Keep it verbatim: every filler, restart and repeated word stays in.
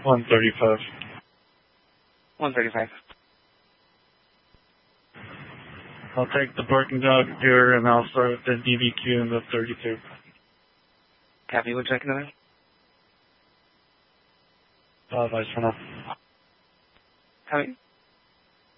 one thirty-five. one thirty-five. I'll take the parking dog here, and I'll start with the D B Q in the thirty-two. Copy, would you like another? Uh, vice for now. Copy.